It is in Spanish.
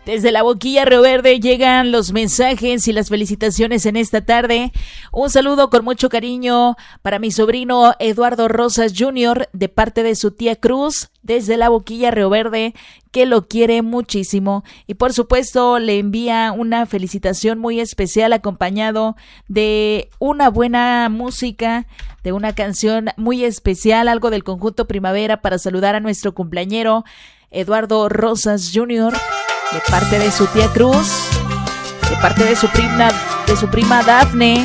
Desde la Boquilla Río Verde llegan los mensajes y las felicitaciones en esta tarde. Un saludo con mucho cariño para mi sobrino Eduardo Rosas Jr. de parte de su tía Cruz desde la Boquilla Río Verde, que lo quiere muchísimo. Y por supuesto le envía una felicitación muy especial acompañado de una buena música, de una canción muy especial, algo del conjunto Primavera para saludar a nuestro cumpleañero Eduardo Rosas Jr. de parte de su tía Cruz, de parte de su prima Dafne.